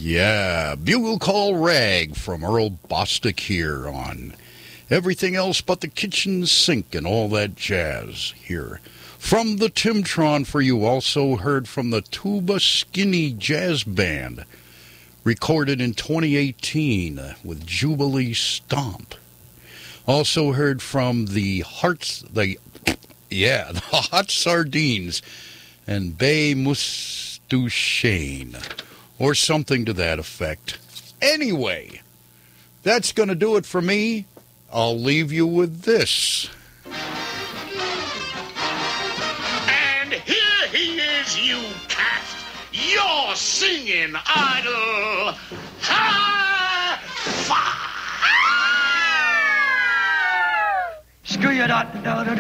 Yeah, Bugle Call Rag from Earl Bostic here on Everything Else But the Kitchen Sink and all that jazz here. From the Timtron for you, also heard from the Tuba Skinny Jazz Band, recorded in 2018 with Jubilee Stomp. Also heard from the Hot Sardines and Bay Mustouchain, or something to that effect. Anyway, that's going to do it for me. I'll leave you with this. And here he is, you cat, your singing idol. High five! Screw you,